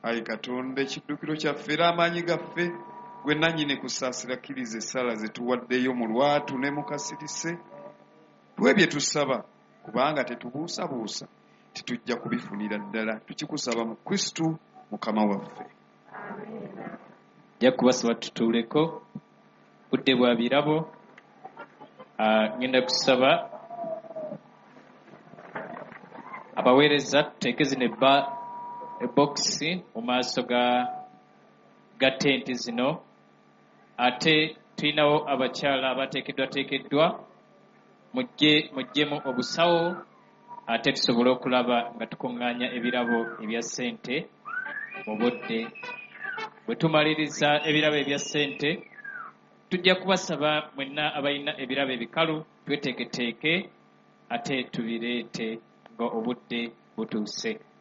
Ayi Katonda ekiddukiro kyaffe era amaanyi gaffe gwe nannyini kusaasira kkiriza essala ze tuwaddeyo mu lwatu ne mu kasirise tuwe bye tusaba kubanga tetubuusabuusa titujja kubifunira ddala tukikusaba mu Kristo Mukama waffe. Nja kubasaba tutuuleko budde bwa birabo. Ngenda kusaba abaweereza tuteeke zino ebokisi mu maaso ga tenti zino. Ate tulinawo abakyala abateekeddwa mujjemu obusawo ate tusobole okulaba nga tukuŋŋaanya ebirabo ebya ssente mu budde. Bwe tumaliriza ebirabo ebya ssente tujja kubasaba mwenna abalina ebirabo ebikalu tweteeketeeke ate tubireete nga obudde butuuse.